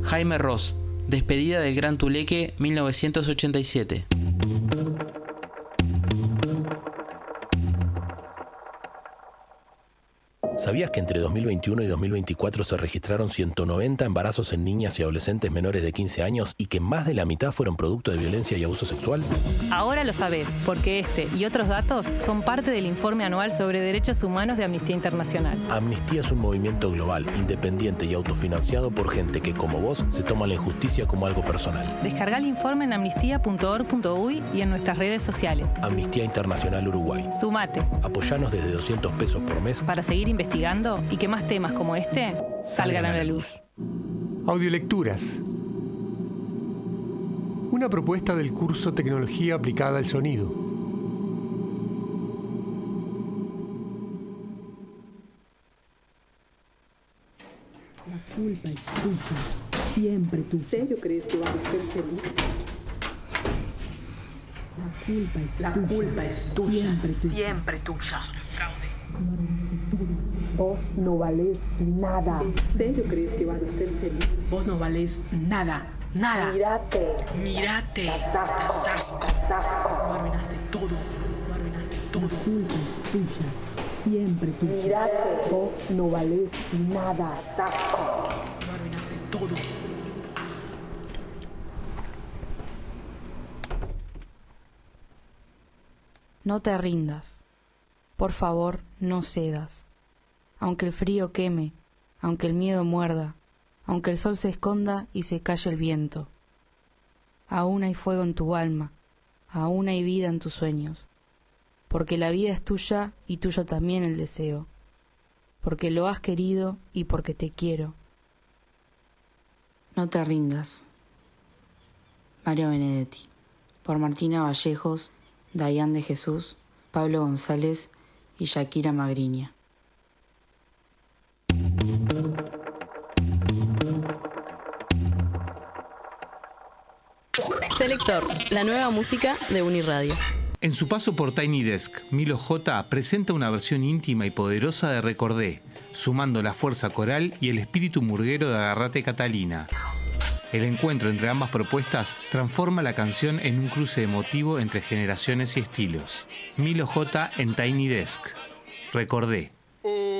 Jaime Ross, Despedida del Gran Tuleque, 1987. ¿Sabías que entre 2021 y 2024 se registraron 190 embarazos en niñas y adolescentes menores de 15 años y que más de la mitad fueron producto de violencia y abuso sexual? Ahora lo sabés, porque este y otros datos son parte del informe anual sobre derechos humanos de Amnistía Internacional. Amnistía es un movimiento global, independiente y autofinanciado por gente que, como vos, se toma la injusticia como algo personal. Descargá el informe en amnistía.org.uy y en nuestras redes sociales. Amnistía Internacional Uruguay. Sumate. Apoyanos desde 200 pesos por mes para seguir investigando y que más temas como este salgan a la luz. Audiolecturas. Una propuesta del curso Tecnología aplicada al sonido. La culpa es tuya, siempre tuya. ¿En serio crees que vas a ser feliz? La culpa es tuya, siempre tuya. Vos no valés nada. ¿En serio crees que vas a ser feliz? Vos no valés nada, nada. Mírate. Das asco. Lo arruinaste todo. La culpa es tuya, siempre tuya. Mírate. Vos no valés nada. Das asco. Lo arruinaste todo. No te rindas. Por favor, no cedas. Aunque el frío queme, aunque el miedo muerda, aunque el sol se esconda y se calle el viento. Aún hay fuego en tu alma, aún hay vida en tus sueños. Porque la vida es tuya y tuyo también el deseo. Porque lo has querido y porque te quiero. No te rindas. Mario Benedetti. Por Martina Vallejos, Dayan de Jesús, Pablo González y Shakira Magriña. Selector, la nueva música de Uniradio. En su paso por Tiny Desk, Milo J presenta una versión íntima y poderosa de Recordé, sumando la fuerza coral y el espíritu murguero de Agarrate Catalina. El encuentro entre ambas propuestas transforma la canción en un cruce emotivo entre generaciones y estilos. Milo J en Tiny Desk. Recordé.